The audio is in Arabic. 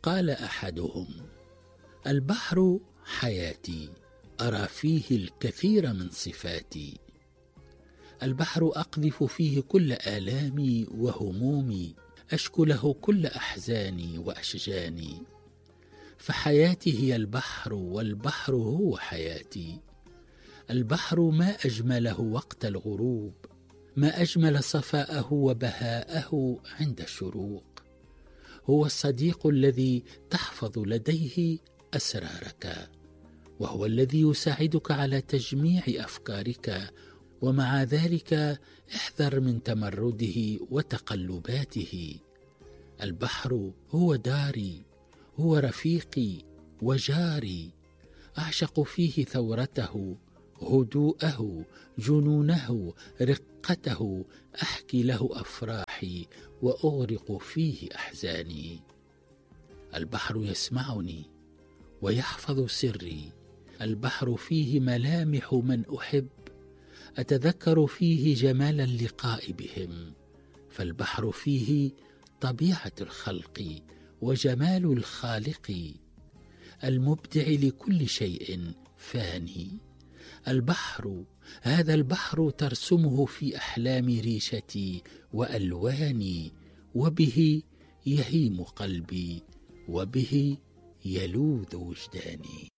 قال أحدهم: البحر حياتي، أرى فيه الكثير من صفاتي. البحر أقذف فيه كل آلامي وهمومي، أشكو له كل أحزاني وأشجاني. فحياتي هي البحر، والبحر هو حياتي. البحر ما أجمله وقت الغروب، ما أجمل صفاءه وبهاءه عند الشروق. هو الصديق الذي تحفظ لديه أسرارك، وهو الذي يساعدك على تجميع أفكارك، ومع ذلك احذر من تمرده وتقلباته. البحر هو داري، هو رفيقي وجاري، أعشق فيه ثورته، هدوءه، جنونه، رقته. أحكي له أفراحي وأغرق فيه أحزاني. البحر يسمعني ويحفظ سري. البحر فيه ملامح من أحب، أتذكر فيه جمال اللقاء بهم. فالبحر فيه طبيعة الخلق وجمال الخالق، المبدع لكل شيء فاني. البحر، هذا البحر ترسمه في أحلام ريشتي وألواني، وبه يهيم قلبي، وبه يلوذ وجداني.